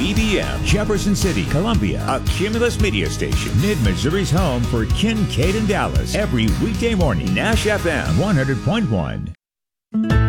WBBM, Jefferson City, Columbia, a Cumulus media station. Mid-Missouri's home for Kincaid and Dallas. Every weekday morning, Nash FM 100.1.